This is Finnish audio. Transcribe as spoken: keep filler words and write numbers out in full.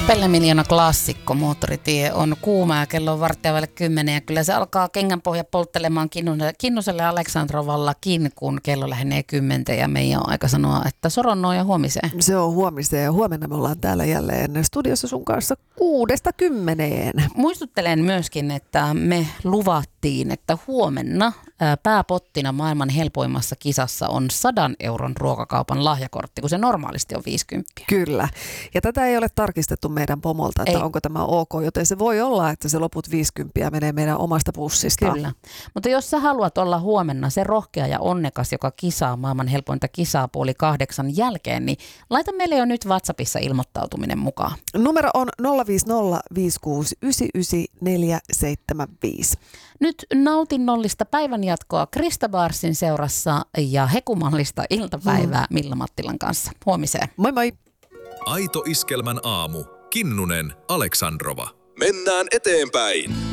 Pelle Miljoona klassikko, moottoritie on kuuma ja kello on varttia vaille kymmenen ja kyllä se alkaa kengänpohja polttelemaan Kinnuselle ja Aleksandrovallakin, kun kello lähenee kymmentä ja meidän on aika sanoa, että soronnoon ja huomiseen. Se on huomiseen ja huomenna me ollaan täällä jälleen studiossa sun kanssa kuudesta kymmeneen. Muistuttelen myöskin, että me luvattiin, että huomenna pääpottina maailman helpoimmassa kisassa on sadan euron ruokakaupan lahjakortti, kun se normaalisti on viisikymmentä. Kyllä. Ja tätä ei ole tarkistettu meidän pomolta, että ei. Onko tämä ok, joten se voi olla, että se loput viisikymmentä menee meidän omasta pussista. Kyllä. Mutta jos sä haluat olla huomenna se rohkea ja onnekas, joka kisaa maailman helpointa kisaa puoli kahdeksan jälkeen, niin laita meille jo nyt WhatsAppissa ilmoittautuminen mukaan. Numero on nolla viisi nolla viisi kuusi yhdeksän yhdeksän neljä seitsemän viisi. Nyt nautinnollista päivän jatkoa Krista Barsin seurassa ja hekumallista iltapäivää mm. Milla Mattilan kanssa. Huomiseen. Moi moi! Aito Iskelmän aamu. Kinnunen, Aleksandrova. Mennään eteenpäin.